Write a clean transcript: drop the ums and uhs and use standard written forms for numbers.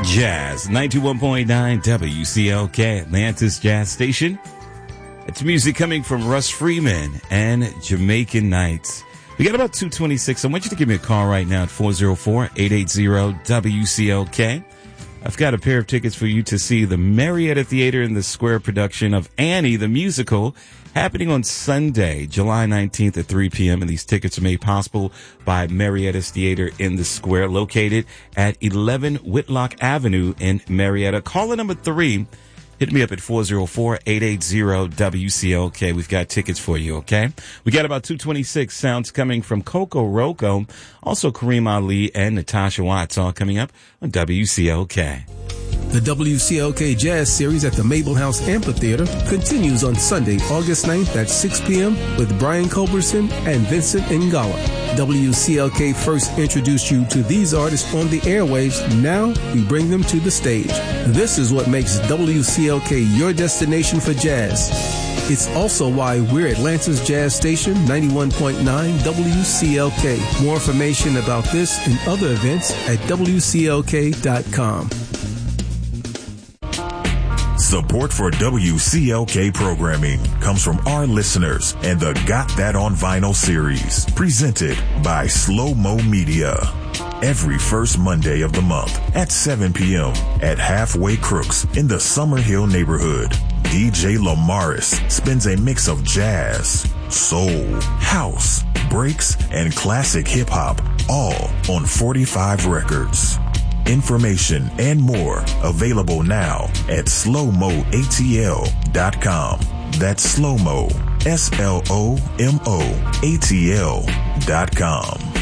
Jazz, 91.9 WCLK, Atlantis Jazz Station. It's music coming from Russ Freeman and Jamaican Nights. We got about 2:26. I want you to give me a call right now at 404-880-WCLK. I've got a pair of tickets for you to see the Marietta Theater in the Square production of Annie the Musical, happening on Sunday, July 19th at 3 p.m. And these tickets are made possible by Marietta's Theater in the Square, located at 11 Whitlock Avenue in Marietta. Caller number 3, hit me up at 404-880-WCLK. We've got tickets for you, okay? We got about 2:26 sounds coming from Coco Roco, also Kareem Ali and Natasha Watts, all coming up on WCLK. The WCLK Jazz Series at the Mabel House Amphitheater continues on Sunday, August 9th at 6 p.m. with Brian Culberson and Vincent Ngala. WCLK first introduced you to these artists on the airwaves. Now we bring them to the stage. This is what makes WCLK your destination for jazz. It's also why we're Atlanta's Jazz Station, 91.9 WCLK. More information about this and other events at WCLK.com. Support for WCLK programming comes from our listeners and the Got That on Vinyl series, presented by Slow Mo Media. Every first Monday of the month at 7 p.m. at Halfway Crooks in the Summer Hill neighborhood, DJ Lamaris spins a mix of jazz, soul, house, breaks, and classic hip-hop, all on 45 records. Information and more available now at slowmoatl.com. That's Slowmo, SLOMOATL.com.